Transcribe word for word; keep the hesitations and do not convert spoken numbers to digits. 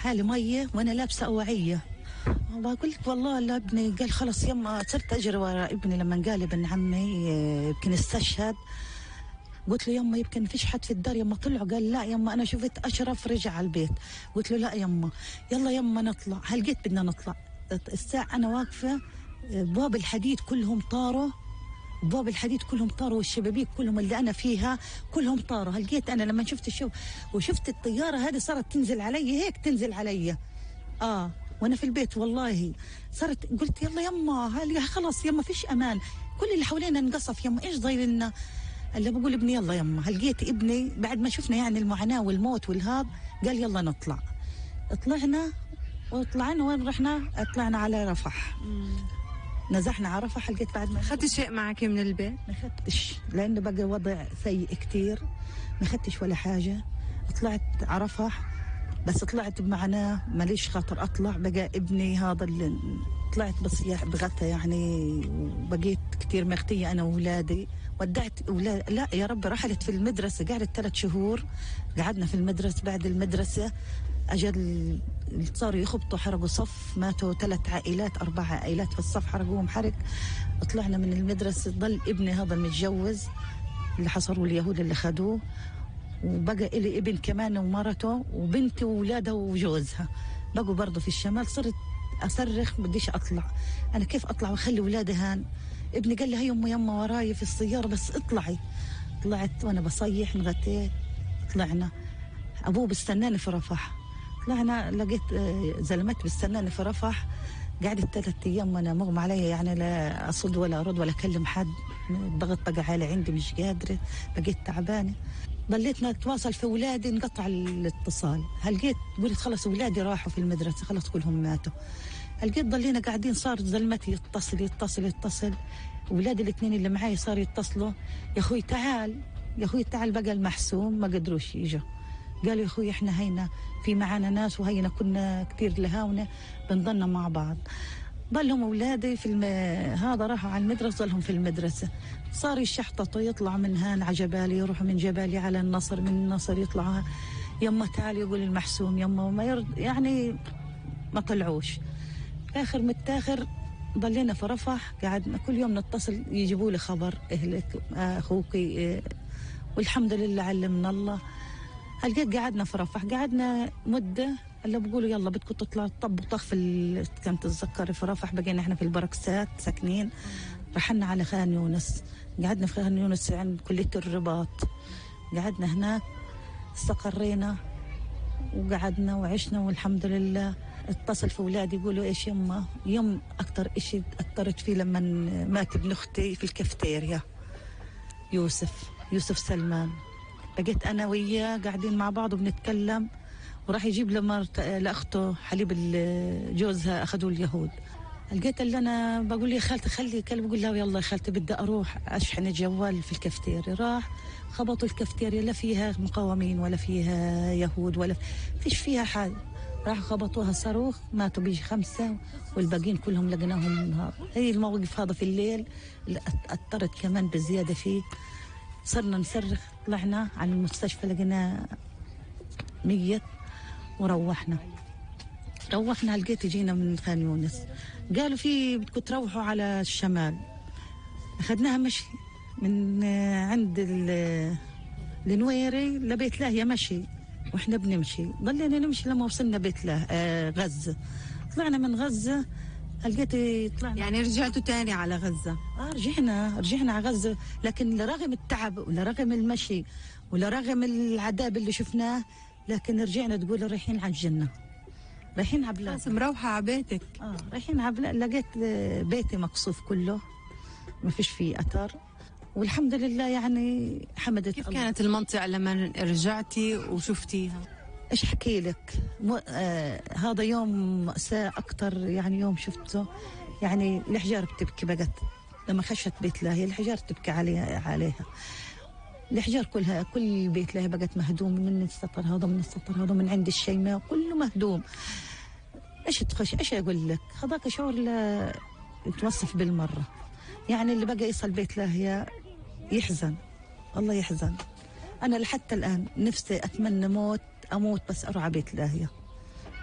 حالي مية وأنا لابسة أوعية. بقول لك والله لا ابني قال خلص يما، صرت أجري ورا ابني لما قال ابن عمي يمكن استشهد. قلت له يما يمكن فيش حد في الدار يما. طلعوا قال لا يما أنا شفت أشرف رجع على البيت. قلت له لا يما يلا يما نطلع. هل جيت بدنا نطلع الساعة أنا واقفة باب الحديد كلهم طاروا، باب الحديد كلهم طاروا والشبابيك كلهم اللي أنا فيها كلهم طاروا. هل جيت أنا لما شفت الشو وشفت الطيارة هذه صارت تنزل علي هيك تنزل علي آه وانا في البيت والله صارت قلت يلا يما هل خلاص يما فيش امان، كل اللي حوالينا انقصف يما ايش ضايل لنا. اللي بقول ابني يلا يما. هل لقيت ابني بعد ما شفنا يعني المعاناه والموت والهاب قال يلا نطلع. طلعنا وطلعنا وين رحنا؟ طلعنا على رفح. مم. نزحنا على رفح. لقيت بعد ما اخذت شيء معك من البيت؟ ما اخذتش لانه بقى وضع سيء كتير، ما اخذتش ولا حاجه. طلعت على رفح بس طلعت بمعناه ماليش خاطر اطلع. بقى ابني هذا اللي طلعت بس بغتها يعني، وبقيت كتير مغتيه انا واولادي. ودعت اولاد لا يا رب رحلت في المدرسه، قعدت ثلاث شهور قعدنا في المدرسه. بعد المدرسه اجل صاروا يخبطوا حرقوا صف، ماتوا ثلاث عائلات اربع عائلات في الصف حرقوهم حرق. طلعنا من المدرسه. ضل ابني هذا المتجوز اللي حصروا اليهود اللي خدوه، وبقى إلي ابن كمان ومرته وبنته وولادها وجوزها بقوا برضه في الشمال. صرت أصرخ بديش أطلع. أنا كيف أطلع وأخلي ولادي هان؟ ابني قال لي هي أمي يما وراي في السيارة بس اطلعي. طلعت وأنا بصيح انغتيت. طلعنا أبوه بستناني في رفح. طلعنا لقيت زلمت بستناني في رفح. قعدت ثلاثة أيام وأنا مغمى علي يعني لا أصد ولا أرد ولا أكلم حد. الضغط بقى عالي عندي مش قادرة، بقيت تعبانة. ضليتنا نتواصل في اولادي انقطع الاتصال. هلقيت قلت خلص اولادي راحوا في المدرسه خلص كلهم ماتوا. هلقيت ضلينا قاعدين صار زلمتي يتصل يتصل يتصل اولادي الاثنين اللي معي صاروا يتصلوا يا اخوي تعال يا اخوي تعال. بقى المحسوم ما قدروش يجوا، قالوا يا اخوي احنا هينا في معانا ناس وهينا كنا كثير لهاونه بنضلنا مع بعض. ضلهم اولادي في الم... هذا راحوا على المدرسه. ضلهم في المدرسه صار يشحططوا يطلعوا من هان على جبالي يروحوا من جبالي على النصر، من النصر يطلعوا يما تعال يقول المحسوم يما وما يرد يعني ما طلعوش. اخر متاخر ضلينا في رفح قعدنا كل يوم نتصل يجيبوا لي خبر اهلك اخوك إيه. والحمد لله علمنا الله. هلقيت قعدنا في رفح قعدنا مده اللي بقولوا يلا بدكم تطلعوا طب وطخ في ال... كانت تتذكري في رفح بقينا احنا في البركسات ساكنين. رحنا على خان يونس، قعدنا في خان يونس عند كلية الرباط. قعدنا هناك استقرينا وقعدنا وعشنا والحمد لله. اتصل في اولادي يقولوا ايش يما. يوم اكثر اشي اثرت فيه لما مات ابن اختي في الكافتيريا يوسف يوسف سلمان. بقيت انا وياه قاعدين مع بعض وبنتكلم وراح يجيب لمرت لاخته حليب جوزها اخذوه اليهود. لقيت اللي انا بقول يا خالتي خلي كلب. بقول له يلا يا خالتي بدي اروح اشحن الجوال في الكافتيريا. راح خبطوا الكافتيريا لا فيها مقاومين ولا فيها يهود ولا فيش فيها حاجه. راح خبطوها صاروخ ماتوا بيجي خمسه والباقيين كلهم لقيناهم نهار. هي الموقف هذا في الليل اللي اثرت كمان بزياده فيه. صرنا نصرخ. طلعنا على المستشفى لقينا ميت وروحنا. روحنا لقيت جينا من خان يونس قالوا في بدكم تروحوا على الشمال. اخذناها مشي من عند النويري لبيت لاهيا مشي واحنا بنمشي. ضلينا نمشي لما وصلنا بيت له آه غزه. طلعنا من غزه لقيت طلعنا يعني رجعتوا تاني على غزه؟ اه رجعنا رجعنا على غزه. لكن لرغم التعب ولرغم المشي ولرغم العذاب اللي شفناه لكن رجعنا تقول رايحين على الجنه. رايحين على بلاد مروحه على بيتك. اه رايحين على بلاد. لقيت بيتي مقصوف كله ما فيش فيه اثر والحمد لله يعني حمدت كيف الله. كانت المنطقه لما رجعتي وشفتيها؟ ايش احكي لك. م... آه هذا يوم مأساة اكثر يعني. يوم شفته يعني الحجار بتبكي. بقت لما خشت بيت لاهي الحجار تبكي عليها عليها الحجار كلها. كل بيت لاهي بقت مهدوم من السطر هذا من السطر هذا من عند الشيماء كله مهدوم. ايش تخش ايش اقول لك. هذاك شعور لا يتوصف بالمره يعني. اللي بقى يصل بيت لاهي يحزن الله يحزن. انا لحتى الان نفسي اتمنى موت اموت بس اروح على بيت لاهي.